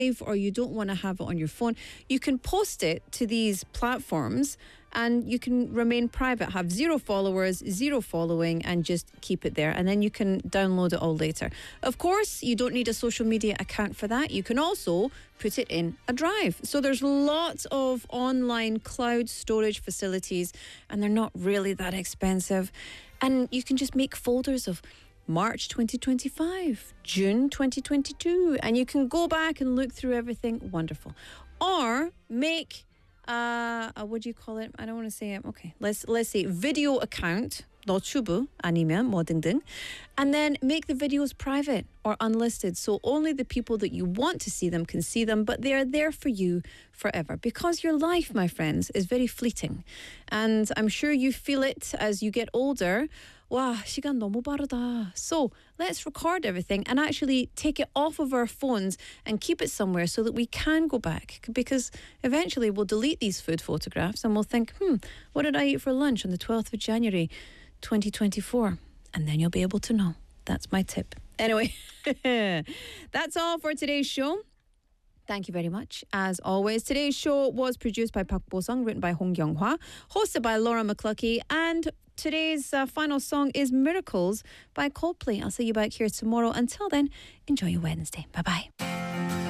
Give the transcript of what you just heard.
or you don't want to have it on your phone, you can post it to these platforms and you can remain private, have 0 followers, 0 following, and just keep it there. And then you can download it all later. Of course, you don't need a social media account for that. You can also put it in a drive. So there's lots of online cloud storage facilities, and they're not really that expensive. And you can just make folders of March 2025, June 2022, and you can go back and look through everything. Wonderful. Or make what do you call it? I don't want to say it. Okay, let's say video account. 너튜브 아니면 뭐 등등, and then make the videos private or unlisted, so only the people that you want to see them can see them, but they are there for you forever, because your life, my friends, is very fleeting, and I'm sure you feel it as you get older. Wow, 시간 너무 빠르다. So let's record everything and actually take it off of our phones and keep it somewhere so that we can go back, because eventually we'll delete these food photographs and we'll think, what did I eat for lunch on the 12th of January 2024? And then you'll be able to know. That's my tip. Anyway, that's all for today's show. Thank you very much. As always, today's show was produced by Park Bo-sung, written by Hong Kyung-hwa, hosted by Laura McCluskey, and today's final song is Miracles by Coldplay. I'll see you back here tomorrow. Until then, enjoy your Wednesday. Bye-bye.